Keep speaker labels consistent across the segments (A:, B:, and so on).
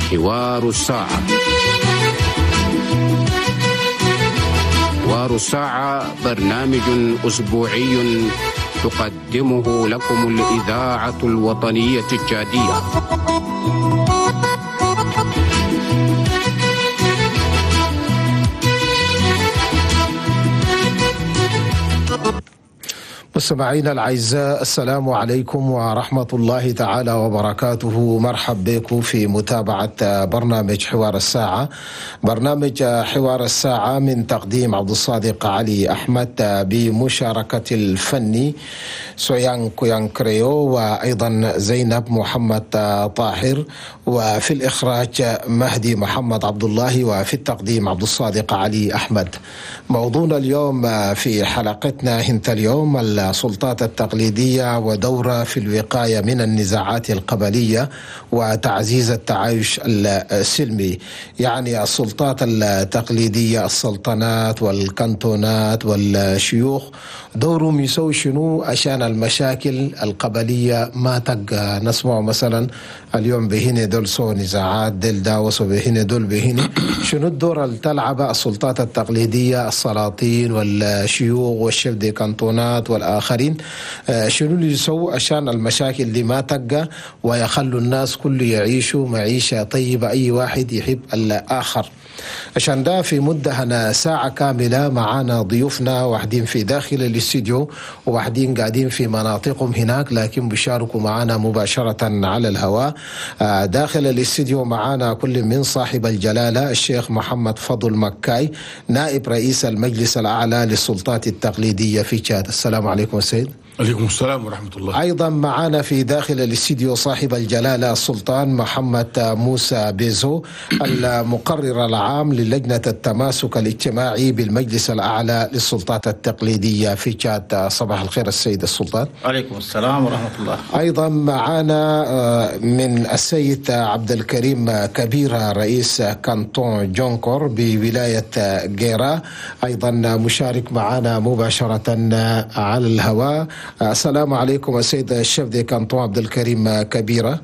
A: حوار الساعة. حوار الساعة برنامج أسبوعي تقدمه لكم الإذاعة الوطنية التشادية.
B: مستمعينا الأعزاء، السلام عليكم ورحمة الله تعالى وبركاته. مرحب بكم في متابعة برنامج حوار الساعة. برنامج حوار الساعة من تقديم عبد الصادق علي أحمد بمشاركة الفني سويان كويان كريو وأيضا زينب محمد طاهر، وفي الإخراج مهدي محمد عبد الله، وفي التقديم عبد الصادق علي أحمد. موضوعنا اليوم في حلقتنا هنت اليوم السلطات التقليدية ودورها في الوقاية من النزاعات القبلية وتعزيز التعايش السلمي. يعني السلطات التقليدية، السلطنات والكنتونات والشيوخ، دورهم يسوي شنو عشان المشاكل القبلية ما تبقى نسمع مثلا اليوم بهنا دول سو نزاعات، دول داوسوا بهنا دول بهنا. شنو الدور اللي تلعبها السلطات التقليدية، السلاطين والشيوخ والشبدي كنتونات والآخرين، شنو اللي يسووا عشان المشاكل دي ما تبقى ويخلوا الناس كله يعيشوا معيشة طيبة، أي واحد يحب الآخر. عشان ده في مدة هنا ساعة كاملة معانا ضيوفنا، واحدين في داخل الاستديو وواحدين قاعدين في مناطقهم هناك، لكن بيشاركوا معانا مباشرة على الهواء. داخل الاستديو معانا كل من صاحب الجلالة الشيخ محمد فضل مكاي، نائب رئيس المجلس الأعلى للسلطات التقليدية في تشاد. السلام عليكم السيد.
C: عليكم السلام ورحمة الله.
B: أيضا معنا في داخل الاستديو صاحب الجلالة السلطان محمد موسى بيزو، المقرر العام للجنة التماسك الاجتماعي بالمجلس الأعلى للسلطات التقليدية في تشاد. صباح الخير السيد السلطان.
D: عليكم السلام ورحمة الله.
B: أيضا معنا من السيد عبد الكريم كبيرة، رئيس كانتون جونكور بولاية جيرا، أيضا مشارك معنا مباشرة على الهواء. السلام عليكم السيد الشبدي كانتون عبد الكريم كبيرة.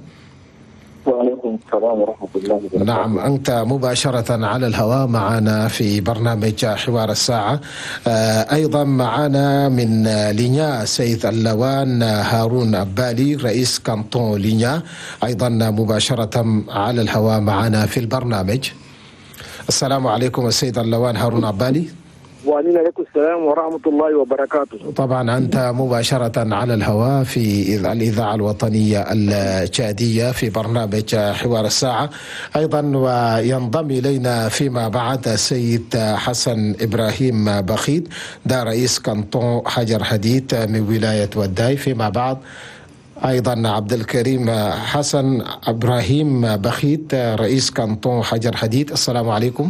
E: وعليكم السلام ورحمة الله وبركاته.
B: نعم، أنت مباشرة على الهواء معنا في برنامج حوار الساعة. أيضا معنا من لينيا سيد اللوان هارون أبالي، رئيس كانتون لينيا، أيضا مباشرة على الهواء معنا في البرنامج. السلام عليكم السيد اللوان هارون أبالي.
E: وعليكم السلام ورحمة الله وبركاته.
B: طبعا أنت مباشرة على الهواء في الإذاعة الوطنية التشادية في برنامج حوار الساعة. أيضا وينضم إلينا فيما بعد السيد حسن إبراهيم بخيت، ده رئيس كانتون حجر حديد من ولاية وداي. فيما بعد أيضا عبد الكريم حسن إبراهيم بخيت، رئيس كانتون حجر حديد. السلام عليكم.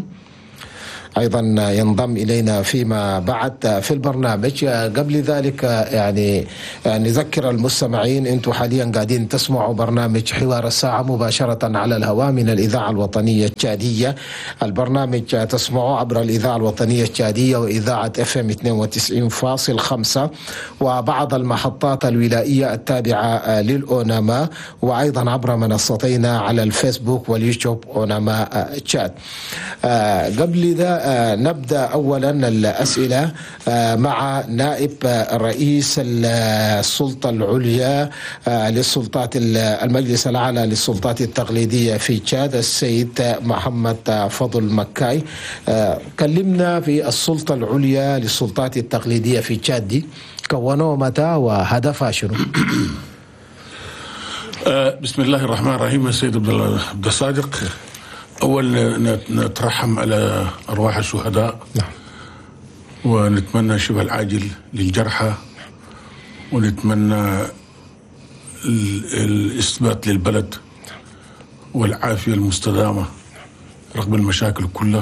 B: أيضا ينضم إلينا فيما بعد في البرنامج. قبل ذلك يعني نذكر المستمعين، أنتم حاليا قاعدين تسمعوا برنامج حوار الساعة مباشرة على الهواء من الإذاعة الوطنية التشادية. البرنامج تسمعوا عبر الإذاعة الوطنية التشادية وإذاعة FM 92.5 وبعض المحطات الولائية التابعة للأوناما، وأيضا عبر منصتينا على الفيسبوك واليوتيوب أوناما تشاد. قبل ذا نبدأ أولا الأسئلة مع نائب رئيس السلطة العليا للسلطات المجلس الأعلى للسلطات التقليدية في تشاد، السيد محمد فضل مكاي. كلمنا في السلطة العليا للسلطات التقليدية في تشاد دي، كونوها متى وهدفها شنو؟
C: بسم الله الرحمن الرحيم. السيد عبد الصادق، أول نترحم على أرواح الشهداء، ونتمنى الشفاء العاجل للجرحى، ونتمنى الإثبات للبلد والعافية المستدامة رغم المشاكل كلها.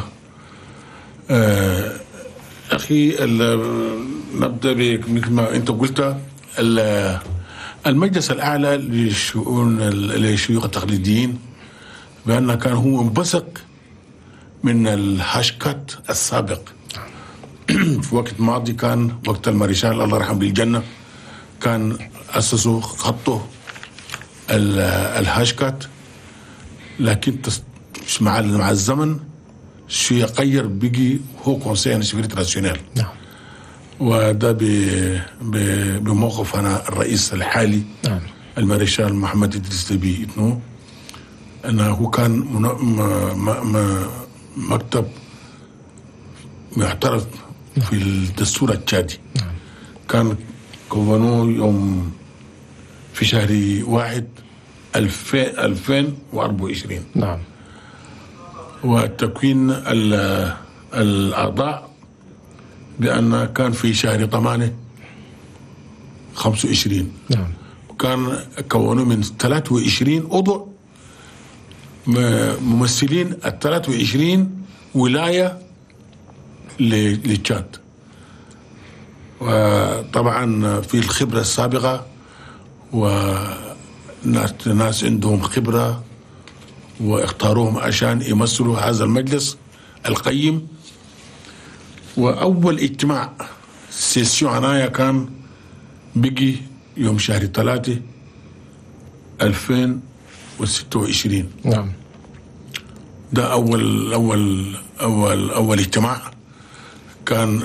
C: أخي، نبدأ مثل ما أنت قلت، المجلس الأعلى للشيوخ التقليديين بأنه كان هو منبثق من الهاشكات السابق. في وقت ماضي كان وقت المارشال الله يرحمه بالجنة كان أسسوا خطه الهاشكات، لكن مع الزمن شوية غير بيجي هو كونسيل سيكوريتي ناسيونال.
B: نعم.
C: وده بموقف أنا الرئيس الحالي
B: نعم.
C: المارشال محمد إدريس ديبي إتنو، أنه كان مكتب معترف في الدستور التشادي.
B: نعم.
C: كان كونوه يوم في شهر 1 2024.
B: نعم.
C: وتكوين الأعضاء بأن كان في شهر 8 25.
B: نعم.
C: كان كونوا من 23 عضو ممثلين 23 ولاية للتشاد. وطبعا في الخبرة السابقة وناس عندهم خبرة واختاروهم عشان يمثلوا هذا المجلس القيم. وأول اجتماع سيسيون عناية كان بيجي يوم شهر 3 2026.
B: نعم.
C: ده أول اجتماع كان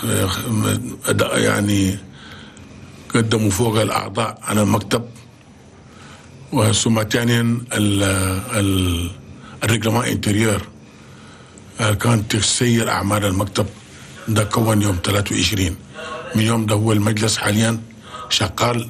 C: يعني قدموا فوق الأعضاء على المكتب. وثم ثانيا الريغلمان انتريور كان تسير أعمال المكتب. ده كون يوم 23. من يوم ده هو المجلس حاليا شغال،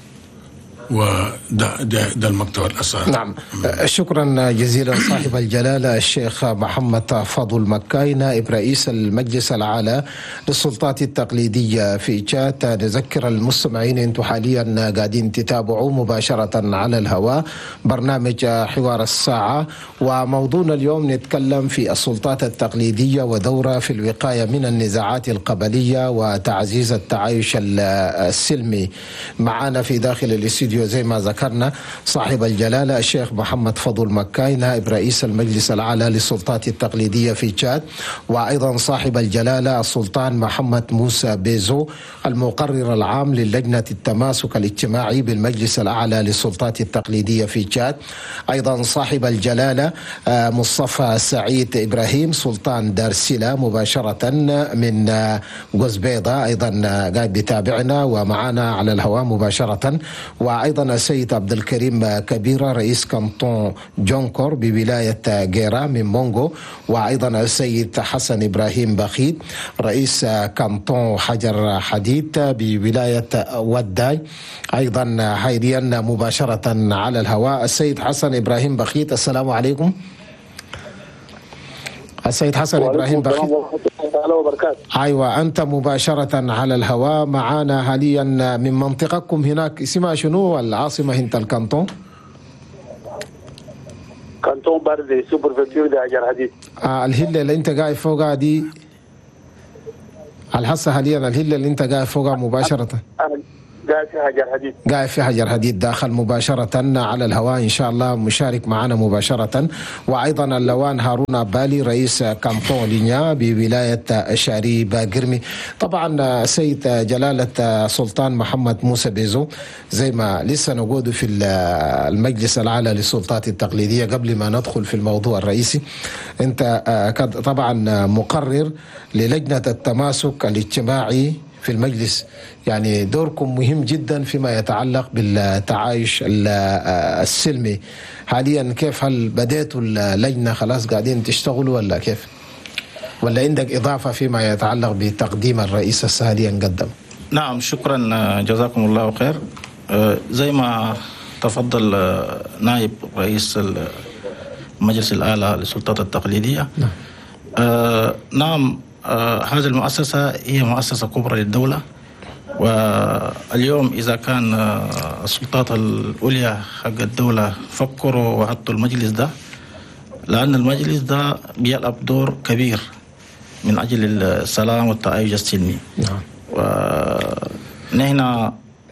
C: وده المكتب الأساسي.
B: نعم. شكرا جزيلا صاحب الجلالة الشيخ محمد فضل مكاي نائب رئيس المجلس الأعلى للسلطات التقليدية في تشاد. نذكر المستمعين أنتم حاليا قاعدين تتابعوا مباشرة على الهواء برنامج حوار الساعة، وموضوعنا اليوم نتكلم في السلطات التقليدية ودورها في الوقاية من النزاعات القبلية وتعزيز التعايش السلمي. معنا في داخل الاستوديو زي ما ذكرنا صاحب الجلالة الشيخ محمد فضل مكاي نائب رئيس المجلس الأعلى للسلطات التقليدية في تشاد، وأيضا صاحب الجلالة السلطان محمد موسى بيزو المقرر العام للجنة التماسك الاجتماعي بالمجلس الأعلى للسلطات التقليدية في تشاد، أيضا صاحب الجلالة مصطفى سعيد إبراهيم سلطان دارسيلا مباشرة من قزبيضة، أيضا قاعد بيتابعنا ومعنا على الهواء مباشرة، وأيضا السيد عبد الكريم كبيرة رئيس كانتون جونكور بولاية جيرا من مونغو، وأيضا السيد حسن إبراهيم بخيت رئيس كانتون حجر حديد بولاية وداي، أيضا حاليا مباشرة على الهواء السيد حسن إبراهيم بخيت. السلام عليكم. السيد حسن إبراهيم بخيت. أيوة أنت مباشرة على الهواء معنا حاليا من منطقتكم هناك اسمها شنو العاصمة هنت الكانتون؟
E: كانتون باردي سوبر فيكتور دي حجر حديد.
B: الهلة اللي أنت قاعد فوقها دي الحصة حاليا الهلة اللي أنت قاعد فوقها مباشرة؟
E: قاعد في حجر حديد.
B: قاعد في حجر حديد داخل مباشرة على الهواء إن شاء الله مشارك معنا مباشرة. وأيضا اللوان هارون أبالي رئيس كانتون لينيا بولاية شاري باقرمي. طبعا سيد جلالة سلطان محمد موسى بيزو زي ما لسه نقول في المجلس الأعلى للسلطات التقليدية، قبل ما ندخل في الموضوع الرئيسي أنت طبعا مقرر للجنة التماسك الاجتماعي في المجلس، يعني دوركم مهم جدا فيما يتعلق بالتعايش السلمي حاليا. كيف هل بديتوا اللجنة خلاص قاعدين تشتغلوا ولا كيف؟ ولا عندك إضافة فيما يتعلق بتقديم الرئيس السالي قدم؟
D: نعم شكرا جزاكم الله خير. زي ما تفضل نائب رئيس المجلس الأعلى للسلطات التقليدية، نعم هذه المؤسسة هي مؤسسة كبرى للدولة، واليوم إذا كان السلطات العليا حق الدولة فكروا وحطوا المجلس ده، لأن المجلس ده بيلعب دور كبير من أجل السلام والتعايش السلمي. ونحن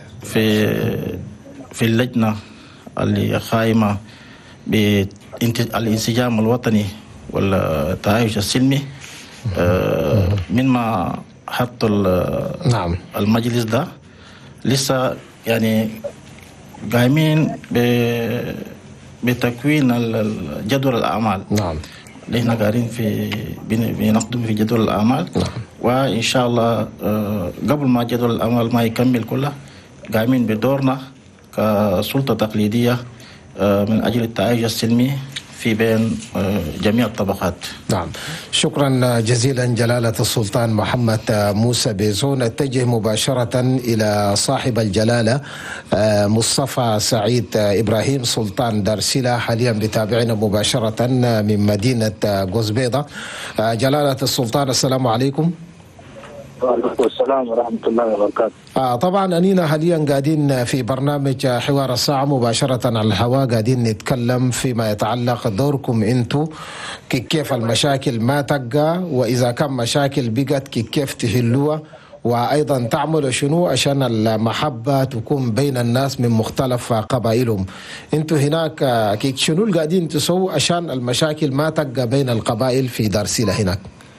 D: في اللجنة اللي قائمة بالانسجام الوطني والتعايش السلمي، من ما حطوا
B: نعم
D: المجلس ده لسه يعني قايمين بتكوين جدول الأعمال.
B: نعم.
D: اللي احنا قاعدين بنقدم في جدول الأعمال.
B: نعم.
D: وإن شاء الله قبل ما جدول الأعمال ما يكمل كله قايمين بدورنا كسلطة تقليدية من أجل التعايش السلمي في بين جميع الطبقات.
B: نعم، شكرا جزيلا جلالة السلطان محمد موسى بيزو. نتجه مباشرة إلى صاحب الجلالة مصطفى سعيد إبراهيم سلطان دارسلة، حاليا بتابعنا مباشرة من مدينة قزبيضة. جلالة السلطان السلام عليكم.
E: وعليكم السلام ورحمة الله وبركاته.
B: طبعا أنينا حاليا قاعدين في برنامج حوار الساعة مباشرة على الهواء، قاعدين نتكلم فيما يتعلق دوركم أنتو كيف المشاكل ما تقى، وإذا كان مشاكل بقت كيف تحلوها، وأيضا تعملوا شنو عشان المحبة تكون بين الناس من مختلف قبائلهم. أنتو هناك شنو اللي قاعدين تسووا عشان المشاكل ما تقى بين القبائل في دارسلة هناك؟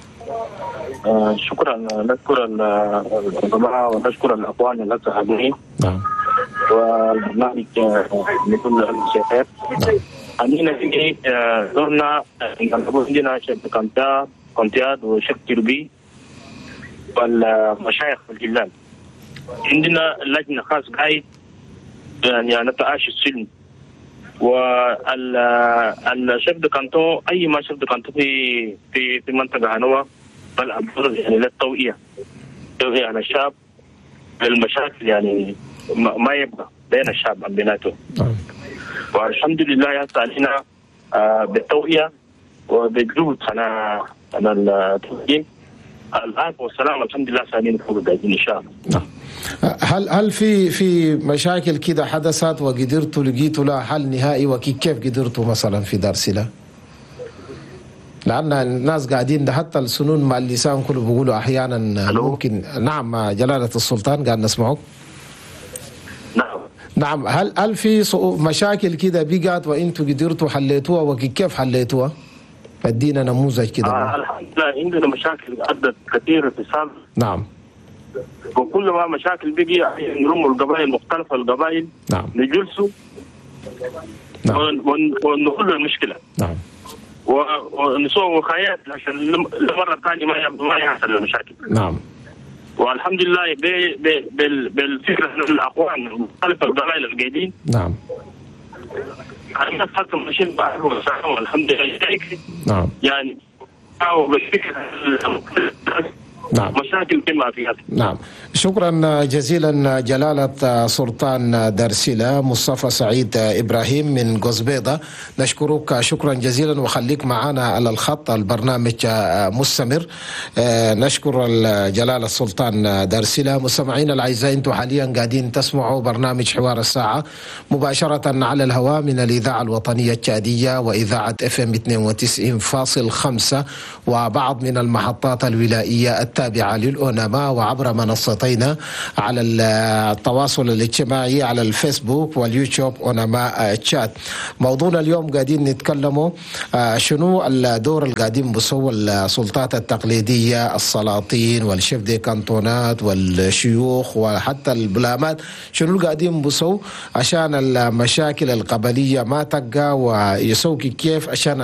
E: شكرا، نشكر الجماعة ونشكر الأخوان الحاضرين.
B: نعم.
E: والبرنامج لكل الشيخات. عندنا في دورنا عندنا شيخ كونتياد وشيخ تربي والمشايخ في الجلال. عندنا لجنة خاص قاعد يعني نتعايش السلم. والشيخ كانتو أي ما شيخ كانتو في منطقة هنوة الأمر يعني للتوعية على الشعب للمشاكل يعني ما يبقى بين الشعب عن بيناته. والحمد لله يحصل علينا بالتوعية وبالجهد أنا التوعية الآن والسلام الحمد لله سالين فوق قاعدين إن شاء الله.
B: هل في مشاكل كده حدثت وقدرتوا لقيتوا لها حل نهائي، وكيف قدرتوا مثلا في دارسلة؟ لأن الناس قاعدين ده حتى السنون مع اللسان كله بيقولوا أحيانا ممكن. نعم جلالة السلطان قاعد نسمعك. نعم، هل في مشاكل كده بقت وانتوا قدرتوا حليتوها، وكيف حليتوها؟ ادينا نموذج كده.
E: الحمد لله عندنا مشاكل عدت كثيرة في السابق.
B: نعم.
E: وكل ما مشاكل بقي نرموا القبائل مختلفة القبائل.
B: نعم.
E: نجلسوا.
B: نعم.
E: ونحل المشكلة.
B: نعم.
E: ونسوي وقايات عشان المرة الثانية ما يحصل المشاكل.
B: نعم.
E: والحمد لله بالفكرة الأخوان مختلفة القبائل القاعدين.
B: نعم.
E: الناس حتى ماشيين بعضهم والحمد لله.
B: نعم.
E: يعني أو بالفكرة
B: نعم.
E: مشاكل كما فيها.
B: نعم، شكرا جزيلا جلالة سلطان دارسلة مصطفى سعيد إبراهيم من قزبيضة. نشكرك شكرا جزيلا، وخليك معنا على الخط، البرنامج مستمر. نشكر جلالة سلطان دارسلة. مستمعين الأعزاء، انتم حاليا قاعدين تسمعوا برنامج حوار الساعة مباشرة على الهواء من الإذاعة الوطنية التشادية وإذاعة FM 92.5 وبعض من المحطات الولائية التابعة للأونما، وعبر منصتين على التواصل الاجتماعي على الفيسبوك واليوتيوب أونما تشات. موضوعنا اليوم قاعدين نتكلموا شنو الدور اللي قاعدين بسووا السلطات التقليدية، السلاطين والشيف دي كانتونات والشيوخ وحتى البلامات، شنو اللي قاعدين بسووا عشان المشاكل القبلية ما تقع، ويسووا كيف عشان